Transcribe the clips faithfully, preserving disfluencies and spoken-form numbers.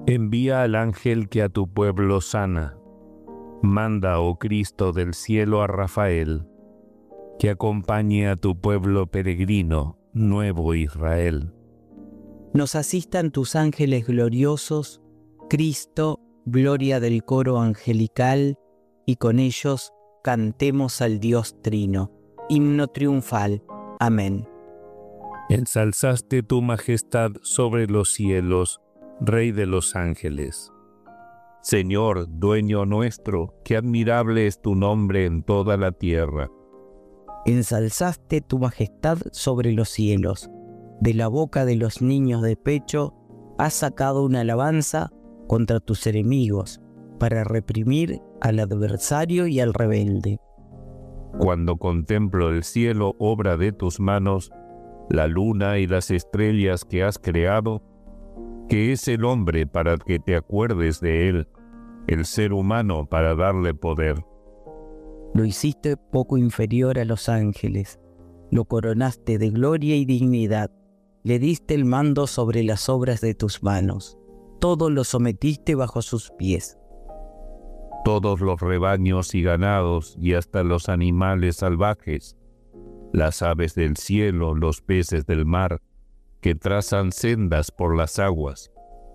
Envía al ángel que a tu pueblo sana. Manda, oh Cristo del cielo, a Rafael, que acompañe a tu pueblo peregrino, nuevo Israel. Nos asistan tus ángeles gloriosos, Cristo, gloria del coro angelical, y con ellos cantemos al Dios Trino. Himno triunfal. Amén. Ensalzaste tu majestad sobre los cielos, Rey de los ángeles. Señor, dueño nuestro, qué admirable es tu nombre en toda la tierra. Ensalzaste tu majestad sobre los cielos. De la boca de los niños de pecho has sacado una alabanza contra tus enemigos, para reprimir al adversario y al rebelde. Cuando contemplo el cielo, obra de tus manos, la luna y las estrellas que has creado, ¿qué es el hombre para que te acuerdes de él, el ser humano para darle poder? Lo hiciste poco inferior a los ángeles, lo coronaste de gloria y dignidad, le diste el mando sobre las obras de tus manos, todo lo sometiste bajo sus pies. Todos los rebaños y ganados y hasta los animales salvajes, las aves del cielo, los peces del mar, que trazan sendas por las aguas.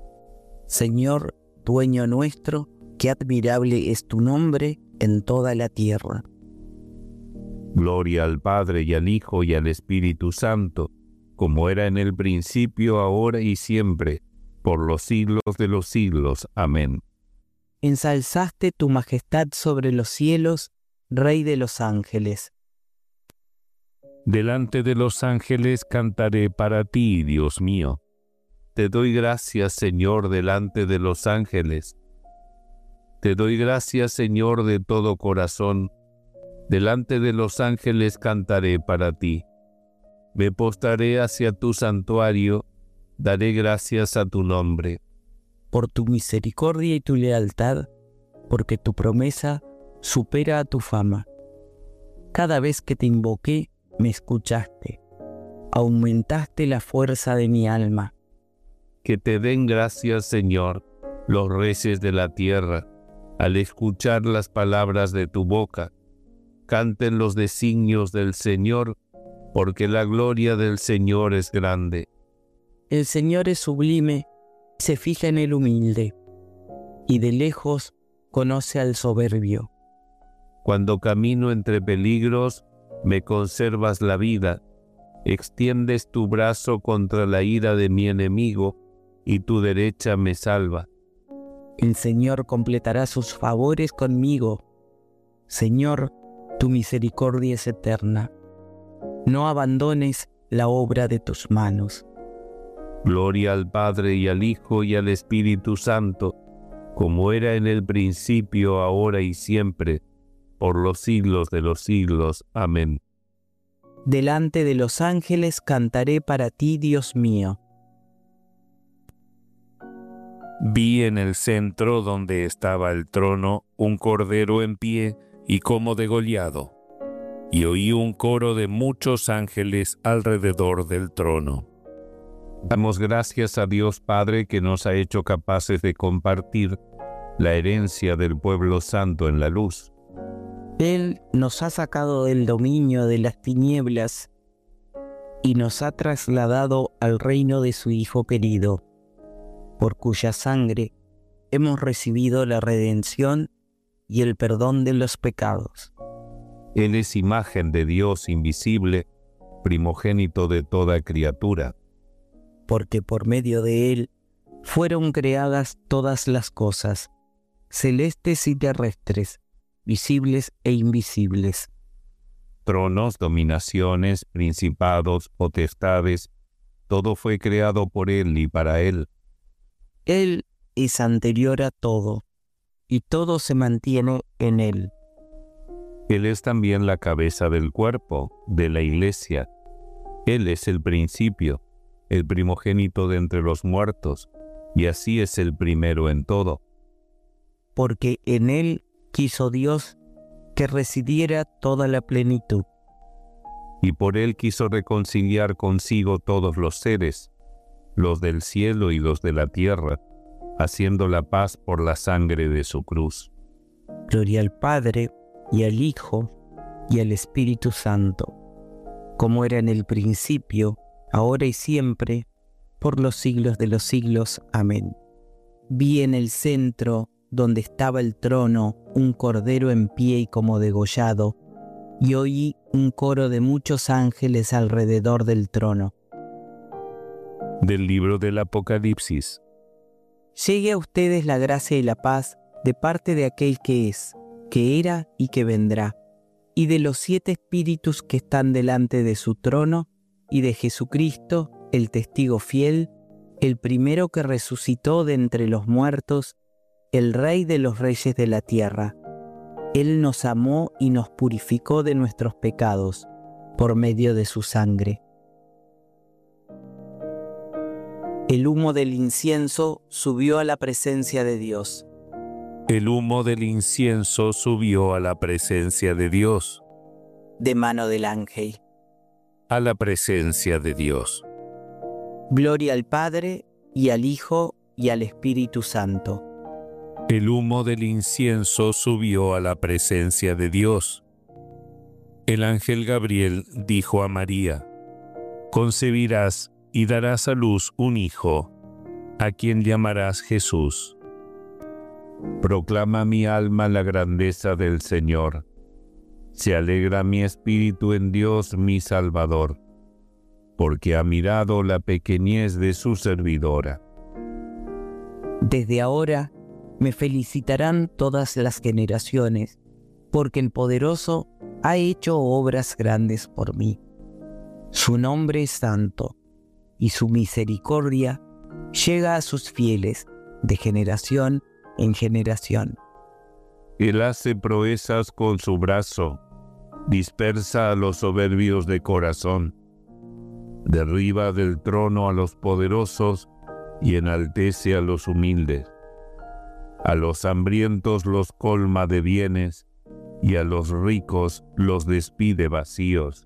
Señor, dueño nuestro, qué admirable es tu nombre en toda la tierra. Gloria al Padre y al Hijo y al Espíritu Santo, como era en el principio, ahora y siempre, por los siglos de los siglos. Amén. Ensalzaste tu majestad sobre los cielos, Rey de los ángeles. Delante de los ángeles cantaré para ti, Dios mío. Te doy gracias, Señor, delante de los ángeles. Te doy gracias, Señor, de todo corazón. Delante de los ángeles cantaré para ti. Me postraré hacia tu santuario, daré gracias a tu nombre. Por tu misericordia y tu lealtad, porque tu promesa supera a tu fama. Cada vez que te invoqué, me escuchaste. Aumentaste la fuerza de mi alma. Que te den gracias, Señor, los reyes de la tierra, al escuchar las palabras de tu boca. Canten los designios del Señor, porque la gloria del Señor es grande. El Señor es sublime, se fija en el humilde, y de lejos conoce al soberbio. Cuando camino entre peligros, me conservas la vida, extiendes tu brazo contra la ira de mi enemigo, y tu derecha me salva. El Señor completará sus favores conmigo. Señor, tu misericordia es eterna. No abandones la obra de tus manos. Gloria al Padre y al Hijo y al Espíritu Santo, como era en el principio, ahora y siempre, por los siglos de los siglos. Amén. Delante de los ángeles cantaré para ti, Dios mío. Vi en el centro donde estaba el trono un cordero en pie y como degollado, y oí un coro de muchos ángeles alrededor del trono. Damos gracias a Dios Padre que nos ha hecho capaces de compartir la herencia del pueblo santo en la luz. Él nos ha sacado del dominio de las tinieblas y nos ha trasladado al reino de su Hijo querido, por cuya sangre hemos recibido la redención y el perdón de los pecados. Él es imagen de Dios invisible, primogénito de toda criatura. Porque por medio de Él fueron creadas todas las cosas, celestes y terrestres, visibles e invisibles. Tronos, dominaciones, principados, potestades, todo fue creado por Él y para Él. Él es anterior a todo, y todo se mantiene en Él. Él es también la cabeza del cuerpo, de la Iglesia. Él es el principio, el primogénito de entre los muertos, y así es el primero en todo. Porque en Él quiso Dios que residiera toda la plenitud. Y por Él quiso reconciliar consigo todos los seres, los del cielo y los de la tierra, haciendo la paz por la sangre de su cruz. Gloria al Padre, y al Hijo, y al Espíritu Santo, como era en el principio, ahora y siempre, por los siglos de los siglos. Amén. Vi en el centro, donde estaba el trono, un cordero en pie y como degollado, y oí un coro de muchos ángeles alrededor del trono. Del libro del Apocalipsis. Llegue a ustedes la gracia y la paz de parte de aquel que es, que era y que vendrá, y de los siete espíritus que están delante de su trono, y de Jesucristo, el testigo fiel, el primero que resucitó de entre los muertos, el Rey de los reyes de la tierra. Él nos amó y nos purificó de nuestros pecados, por medio de su sangre. El humo del incienso subió a la presencia de Dios. El humo del incienso subió a la presencia de Dios. De mano del ángel. A la presencia de Dios. Gloria al Padre, y al Hijo, y al Espíritu Santo. El humo del incienso subió a la presencia de Dios. El ángel Gabriel dijo a María: concebirás y darás a luz un hijo, a quien llamarás Jesús. Proclama mi alma la grandeza del Señor. Se alegra mi espíritu en Dios mi Salvador, porque ha mirado la pequeñez de su servidora. Desde ahora me felicitarán todas las generaciones, porque el Poderoso ha hecho obras grandes por mí. Su nombre es santo, y su misericordia llega a sus fieles de generación en generación. Él hace proezas con su brazo, dispersa a los soberbios de corazón, derriba del trono a los poderosos y enaltece a los humildes. A los hambrientos los colma de bienes, y a los ricos los despide vacíos.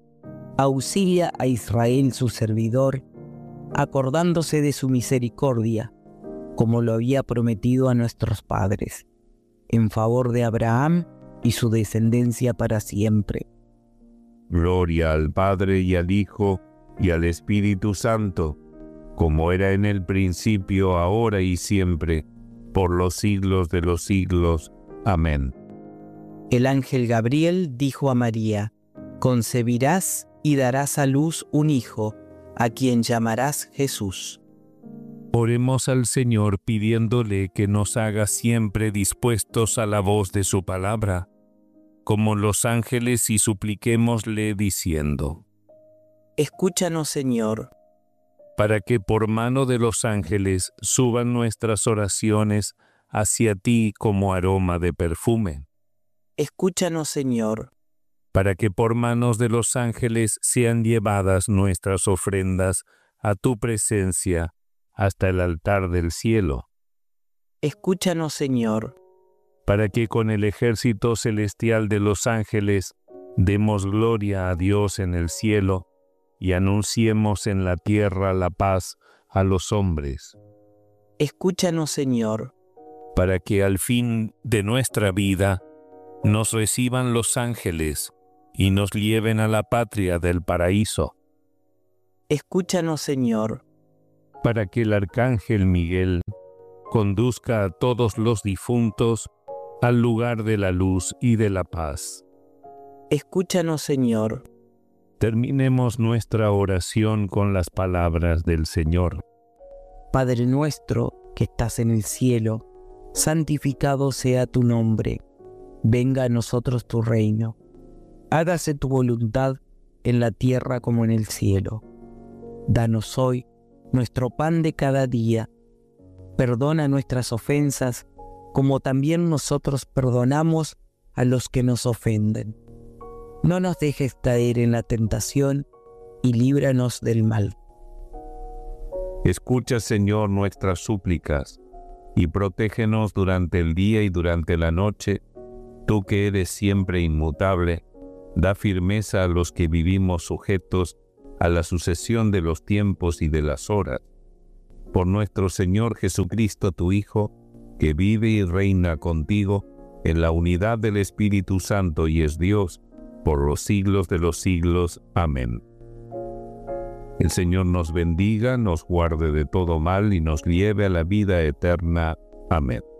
Auxilia a Israel su servidor, acordándose de su misericordia, como lo había prometido a nuestros padres, en favor de Abraham y su descendencia para siempre. Gloria al Padre y al Hijo y al Espíritu Santo, como era en el principio, ahora y siempre, por los siglos de los siglos. Amén. El ángel Gabriel dijo a María: concebirás y darás a luz un hijo, a quien llamarás Jesús. Oremos al Señor pidiéndole que nos haga siempre dispuestos a la voz de su palabra, como los ángeles, y supliquémosle diciendo: escúchanos, Señor. Para que por mano de los ángeles suban nuestras oraciones hacia ti como aroma de perfume. Escúchanos, Señor. Para que por manos de los ángeles sean llevadas nuestras ofrendas a tu presencia hasta el altar del cielo. Escúchanos, Señor. Para que con el ejército celestial de los ángeles demos gloria a Dios en el cielo y anunciemos en la tierra la paz a los hombres. Escúchanos, Señor. Para que al fin de nuestra vida nos reciban los ángeles y nos lleven a la patria del paraíso. Escúchanos, Señor. Para que el arcángel Miguel conduzca a todos los difuntos al lugar de la luz y de la paz. Escúchanos, Señor. Terminemos nuestra oración con las palabras del Señor. Padre nuestro que estás en el cielo, santificado sea tu nombre. Venga a nosotros tu reino. Hágase tu voluntad en la tierra como en el cielo. Danos hoy nuestro pan de cada día. Perdona nuestras ofensas, como también nosotros perdonamos a los que nos ofenden. No nos dejes caer en la tentación, y líbranos del mal. Escucha, Señor, nuestras súplicas, y protégenos durante el día y durante la noche. Tú que eres siempre inmutable, da firmeza a los que vivimos sujetos a la sucesión de los tiempos y de las horas. por nuestro Señor Jesucristo, tu Hijo, que vive y reina contigo en la unidad del Espíritu Santo y es Dios, por los siglos de los siglos. Amén. El Señor nos bendiga, nos guarde de todo mal y nos lleve a la vida eterna. Amén.